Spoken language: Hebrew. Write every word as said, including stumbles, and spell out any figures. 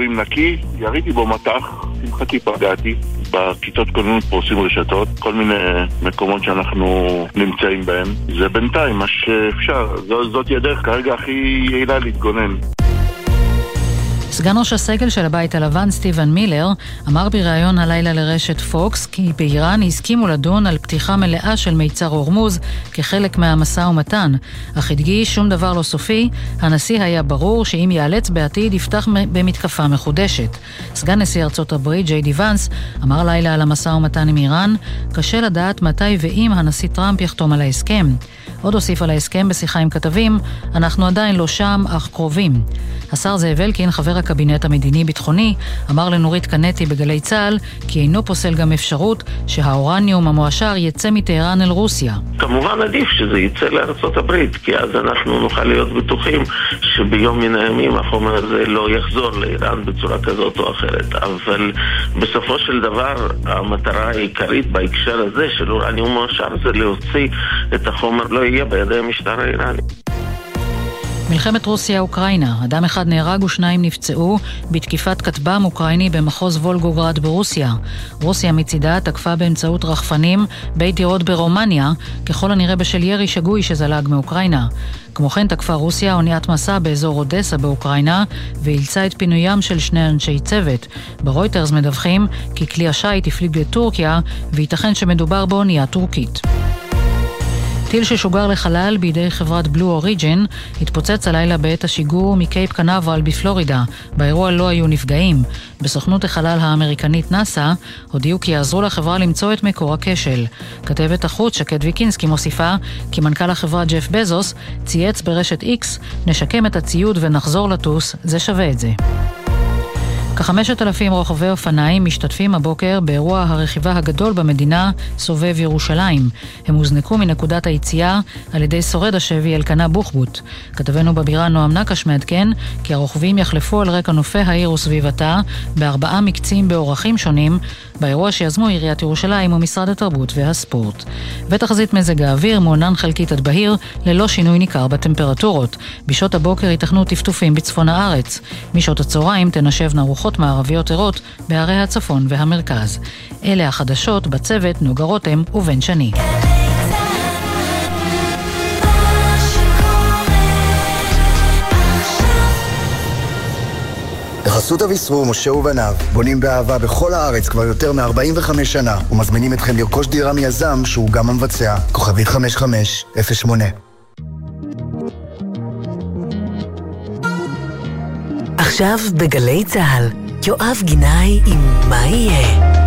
ההורים נקי, יריתי בו מתח, שמחתי פגעתי. בכיתות כוננות פורסים רשתות, כל מיני מקומות שאנחנו נמצאים בהם. זה בינתיים, מה שאפשר. זו, זאת הדרך כרגע הכי יעילה להתגונן. סגן ראש הסגל של הבית הלבן סטיבן מילר אמר בריאיון הלילה לרשת פוקס כי באיראן הסכימו לדון על פתיחה מלאה של מיצר הורמוז כחלק מהמשא ומתן, אך הדגיש שום דבר לא סופי. הנשיא היה ברור שאם ייאלץ בעתיד יפתח במתקפה מחודשת. סגן נשיא ארצות הברית ג'יי די ונס אמר לילה על המשא ומתן עם איראן, קשה לדעת מתי ואם הנשיא טראמפ יחתום על ההסכם. עוד הוסיף על ההסכם בשיחה עם כתבים, אנחנו עדיין לא שם, אך קרובים. השר זאב אלקין, חבר הקבינט המדיני-ביטחוני, אמר לנורית קנטי בגלי צה"ל, כי אינו פוסל גם אפשרות שהאורניום המואשר יצא מטהרן אל רוסיה. כמובן עדיף שזה יצא לארצות הברית, כי אז אנחנו נוכל להיות בטוחים שביום מן הימים החומר הזה לא יחזור לאיראן בצורה כזאת או אחרת. אבל בסופו של דבר, המטרה העיקרית בהקשר הזה של אורניום מואשר זה להוציא את החומר, לא יהיה בידי המשטר האיראני. מלחמת רוסיה-אוקראינה. אדם אחד נהרג ושניים נפצעו בתקיפת כטב"ם אוקראיני במחוז וולגוגרד ברוסיה. רוסיה מצידה תקפה באמצעות רחפנים בית דירות ברומניה, ככל הנראה בשל ירי שגוי שזלג מאוקראינה. כמו כן תקפה רוסיה אוניית מסע באזור אודסה באוקראינה ואילצה את פינוים של שני אנשי צוות. ברויטרס מדווחים כי כלי השיט הפליג לטורקיה וייתכן שמדובר באונייה טורקית. טיל ששוגר לחלל בידי חברת בלו אוריג'ן התפוצץ הלילה בעת השיגור מקייפ קנברל בפלורידה. באירוע לא היו נפגעים. בסוכנות החלל האמריקנית נאסא הודיעו כי יעזרו לחברה למצוא את מקור הכשל. כתבת החוץ שקד ויקינסקי מוסיפה כי מנכ"ל החברה ג'ף בזוס צייץ ברשת איקס, נשקם את הציוד ונחזור לטוס, זה שווה את זה. כחמשת אלפים רוכבי אופניים משתתפים הבוקר באירוע הרכיבה הגדול במדינה סובב ירושלים. הם הוזנקו מנקודת היציאה על ידי שורד השבי אלקנה בוחבוט. כתבנו בבירה נועם נקש מעדכן כי הרוכבים יחלפו על רקע נופי העיר וסביבתה בארבעה מקצים באורחים שונים באירוע שיזמו עיריית ירושלים ומשרד התרבות והספורט. ותחזית מזג האוויר מעונן חלקית עד בהיר ללא שינוי ניכר בטמפרטורות. בשעות הבוקר ייתכנו טפטופים בצפון הארץ. משעות הצהריים תנשבנה רוחות מערביות ערות בערי הצפון והמרכז. אלה החדשות בצוות נוגה רותם ובן שני. בחסות אביסרו, משה ובניו, בונים באהבה בכל הארץ כבר יותר מ-ארבעים וחמש שנה, ומזמינים אתכם לרכוש דירה מיזם שהוא גם המבצע. כוכבית חמש חמש אפס שמונה. עכשיו בגלי צהל, יואב גינאי עם מה יהיה.